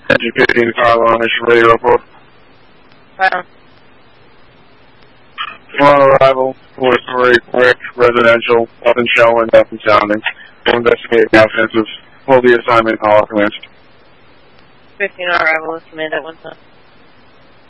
Engine 15 Carlo on Mission Radio Report. On arrival, 4-story brick, residential, up and showing, up and sounding. We'll investigate the offensive. Hold the assignment, call our command. 15 on arrival, command at 1 time.